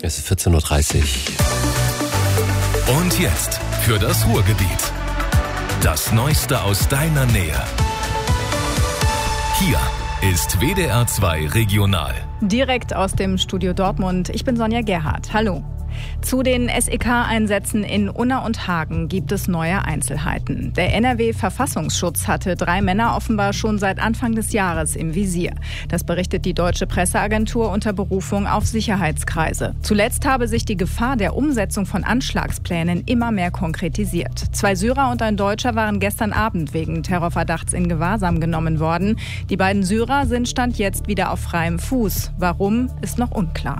Es ist 14.30 Uhr. Und jetzt für das Ruhrgebiet. Das Neueste aus deiner Nähe. Hier ist WDR 2 Regional. Direkt aus dem Studio Dortmund. Ich bin Sonja Gerhardt. Hallo. Zu den SEK-Einsätzen in Unna und Hagen gibt es neue Einzelheiten. Der NRW-Verfassungsschutz hatte 3 Männer offenbar schon seit Anfang des Jahres im Visier. Das berichtet die Deutsche Presseagentur unter Berufung auf Sicherheitskreise. Zuletzt habe sich die Gefahr der Umsetzung von Anschlagsplänen immer mehr konkretisiert. 2 Syrer und ein Deutscher waren gestern Abend wegen Terrorverdachts in Gewahrsam genommen worden. Die beiden Syrer sind Stand jetzt wieder auf freiem Fuß. Warum, ist noch unklar.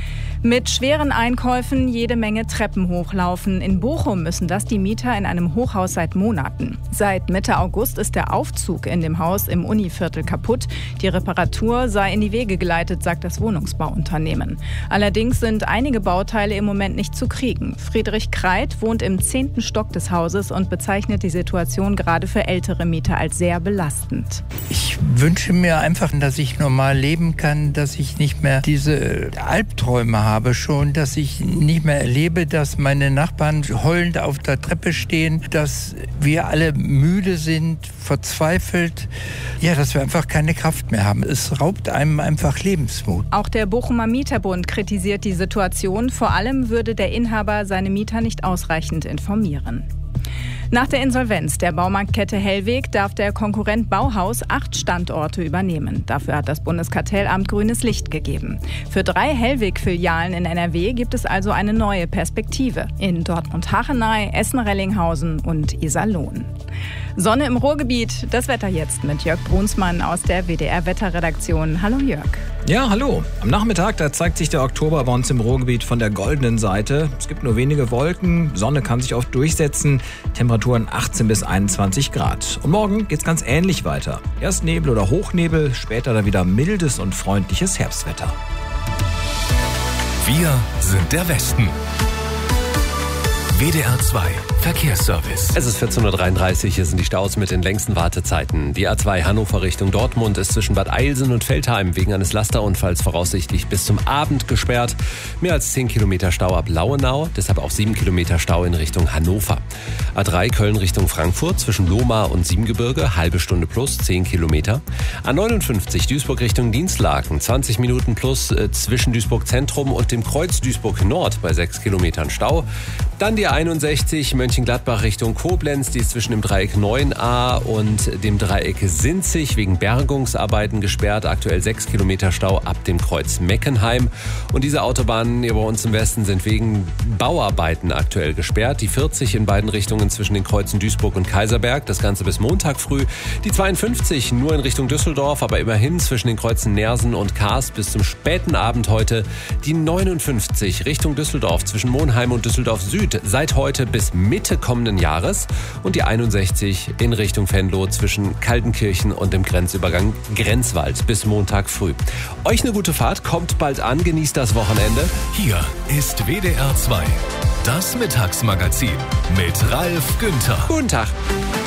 Mit schweren Einkäufen jede Menge Treppen hochlaufen. In Bochum müssen das die Mieter in einem Hochhaus seit Monaten. Seit Mitte August ist der Aufzug in dem Haus im Univiertel kaputt. Die Reparatur sei in die Wege geleitet, sagt das Wohnungsbauunternehmen. Allerdings sind einige Bauteile im Moment nicht zu kriegen. Friedrich Kreit wohnt im 10. Stock des Hauses und bezeichnet die Situation gerade für ältere Mieter als sehr belastend. Ich wünsche mir einfach, dass ich normal leben kann, dass ich nicht mehr diese Albträume habe schon, dass ich nicht mehr erlebe, dass meine Nachbarn heulend auf der Treppe stehen, dass wir alle müde sind, verzweifelt, ja, dass wir einfach keine Kraft mehr haben. Es raubt einem einfach Lebensmut. Auch der Bochumer Mieterbund kritisiert die Situation. Vor allem würde der Inhaber seine Mieter nicht ausreichend informieren. Nach der Insolvenz der Baumarktkette Hellweg darf der Konkurrent Bauhaus 8 Standorte übernehmen. Dafür hat das Bundeskartellamt grünes Licht gegeben. Für 3 Hellweg-Filialen in NRW gibt es also eine neue Perspektive. In Dortmund-Hachenay, Essen-Rellinghausen und Iserlohn. Sonne im Ruhrgebiet, das Wetter jetzt mit Jörg Brunsmann aus der WDR-Wetterredaktion. Hallo Jörg. Ja, hallo. Am Nachmittag, da zeigt sich der Oktober bei uns im Ruhrgebiet von der goldenen Seite. Es gibt nur wenige Wolken, Sonne kann sich oft durchsetzen, Temperaturen 18 bis 21 Grad. Und morgen geht's ganz ähnlich weiter. Erst Nebel oder Hochnebel, später dann wieder mildes und freundliches Herbstwetter. Wir sind der Westen. WDR 2 Verkehrsservice. Es ist 14.33 Uhr, hier sind die Staus mit den längsten Wartezeiten. Die A2 Hannover Richtung Dortmund ist zwischen Bad Eilsen und Veltheim wegen eines Lasterunfalls voraussichtlich bis zum Abend gesperrt. Mehr als 10 Kilometer Stau ab Lauenau, deshalb auch 7 Kilometer Stau in Richtung Hannover. A3 Köln Richtung Frankfurt zwischen Lohmar und Siebengebirge, halbe Stunde plus 10 Kilometer. A59 Duisburg Richtung Dienstlaken, 20 Minuten plus zwischen Duisburg Zentrum und dem Kreuz Duisburg Nord bei 6 Kilometern Stau. Dann die 61 Mönchengladbach Richtung Koblenz, die ist zwischen dem Dreieck 9a und dem Dreieck Sinzig wegen Bergungsarbeiten gesperrt. Aktuell 6 Kilometer Stau ab dem Kreuz Meckenheim. Und diese Autobahnen hier bei uns im Westen sind wegen Bauarbeiten aktuell gesperrt. Die 40 in beiden Richtungen zwischen den Kreuzen Duisburg und Kaiserberg, das Ganze bis Montag früh. Die 52 nur in Richtung Düsseldorf, aber immerhin zwischen den Kreuzen Nersen und Kaas bis zum späten Abend heute. Die 59 Richtung Düsseldorf zwischen Monheim und Düsseldorf Süd seit heute bis Mitte kommenden Jahres und die 61 in Richtung Venlo zwischen Kaltenkirchen und dem Grenzübergang Grenzwald bis Montag früh. Euch eine gute Fahrt, kommt bald an, genießt das Wochenende. Hier ist WDR 2, das Mittagsmagazin mit Ralf Günther. Guten Tag.